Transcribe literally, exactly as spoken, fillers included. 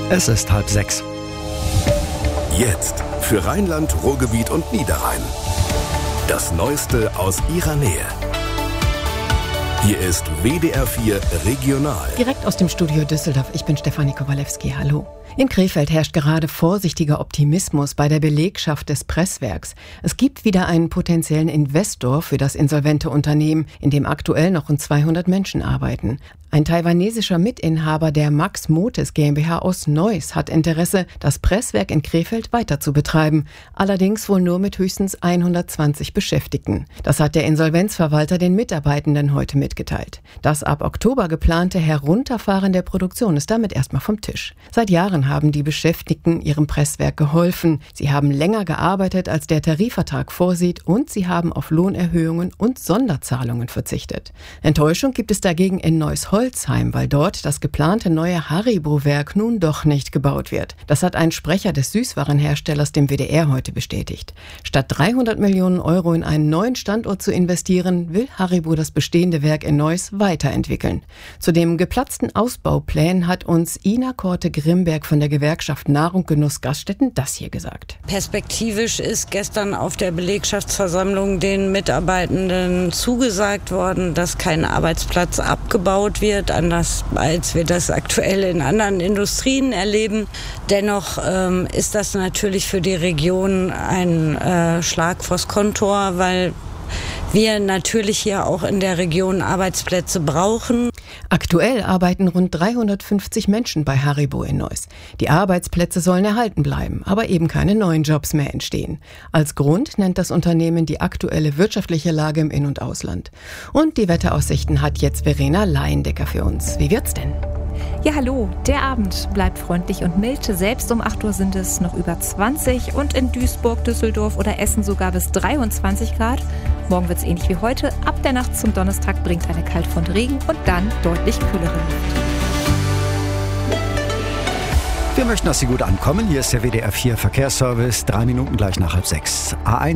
Es ist halb sechs. Jetzt für Rheinland, Ruhrgebiet und Niederrhein. Das Neueste aus ihrer Nähe. Hier ist W D R vier Regional. Direkt aus dem Studio Düsseldorf. Ich bin Stefanie Kowalewski. Hallo. In Krefeld herrscht gerade vorsichtiger Optimismus bei der Belegschaft des Presswerks. Es gibt wieder einen potenziellen Investor für das insolvente Unternehmen, in dem aktuell noch rund zweihundert Menschen arbeiten. Ein taiwanesischer Mitinhaber der Max Motes GmbH aus Neuss hat Interesse, das Presswerk in Krefeld weiter zu betreiben. Allerdings wohl nur mit höchstens hundertzwanzig Beschäftigten. Das hat der Insolvenzverwalter den Mitarbeitenden heute mitgeteilt. Das ab Oktober geplante Herunterfahren der Produktion ist damit erstmal vom Tisch. Seit Jahren haben die Beschäftigten ihrem Presswerk geholfen. Sie haben länger gearbeitet, als der Tarifvertrag vorsieht, und sie haben auf Lohnerhöhungen und Sonderzahlungen verzichtet. Enttäuschung gibt es dagegen in Neuss-Holzheim, weil dort das geplante neue Haribo-Werk nun doch nicht gebaut wird. Das hat ein Sprecher des Süßwarenherstellers dem W D R heute bestätigt. Statt dreihundert Millionen Euro in einen neuen Standort zu investieren, will Haribo das bestehende Werk in Neuss weiterentwickeln. Zu dem geplatzten Ausbauplan hat uns Ina Korte-Grimberg von der Gewerkschaft Nahrung Genuss Gaststätten das hier gesagt. Perspektivisch ist gestern auf der Belegschaftsversammlung den Mitarbeitenden zugesagt worden, dass kein Arbeitsplatz abgebaut wird, anders als wir das aktuell in anderen Industrien erleben. Dennoch ähm, ist das natürlich für die Region ein äh, Schlag vors Kontor, weil wir natürlich hier auch in der Region Arbeitsplätze brauchen. Aktuell arbeiten rund dreihundertfünfzig Menschen bei Haribo in Neuss. Die Arbeitsplätze sollen erhalten bleiben, aber eben keine neuen Jobs mehr entstehen. Als Grund nennt das Unternehmen die aktuelle wirtschaftliche Lage im In- und Ausland. Und die Wetteraussichten hat jetzt Verena Laiendecker für uns. Wie wird's denn? Ja, hallo. Der Abend bleibt freundlich und mild. Selbst um acht Uhr sind es noch über zwanzig und in Duisburg, Düsseldorf oder Essen sogar bis dreiundzwanzig Grad. Morgen wird es ähnlich wie heute. Ab der Nacht zum Donnerstag bringt eine Kaltfront Regen und dann deutlich kühlere Luft. Wir möchten, dass Sie gut ankommen. Hier ist der W D R vier Verkehrsservice. Drei Minuten gleich nach halb sechs. A eins